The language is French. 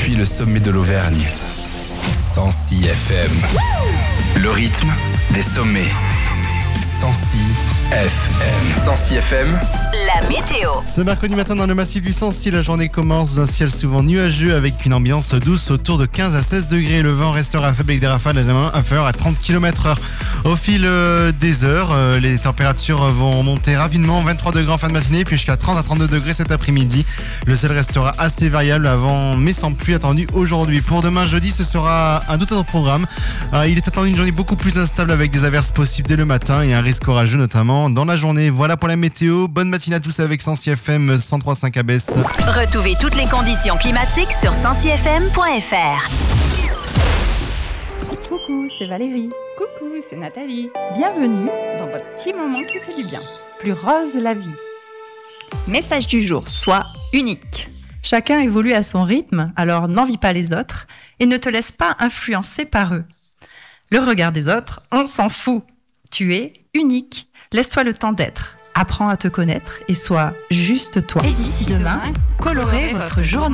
depuis le sommet de l'Auvergne. 106 FM. Le rythme des sommets. 106 FM. 106 FM. La météo. Ce mercredi matin dans le massif du Sancy, la journée commence d'un ciel souvent nuageux avec une ambiance douce autour de 15 à 16 degrés. Le vent restera faible avec des rafales inférieures à 30 km/h. Au fil des heures, les températures vont monter rapidement, 23 degrés en fin de matinée, puis jusqu'à 30 à 32 degrés cet après-midi. Le ciel restera assez variable avant, mais sans pluie attendue aujourd'hui. Pour demain jeudi, ce sera un tout autre programme. Il est attendu une journée beaucoup plus instable avec des averses possibles dès le matin et un risque orageux notamment dans la journée. Voilà pour la météo. Bonne matinée à tous avec 106 FM 103.5 ABS. Retrouvez toutes les conditions climatiques sur 106fm.fr. Coucou, c'est Valérie. Coucou, c'est Nathalie. Bienvenue Dans votre petit moment qui fait du bien. Plus rose la vie. Message du jour, sois unique. Chacun évolue à son rythme, alors n'envie pas les autres et ne te laisse pas influencer par eux. Le regard des autres, on s'en fout. Tu es unique. Laisse-toi le temps d'être. Apprends à te connaître et sois juste toi. Et d'ici demain, colorez votre journée.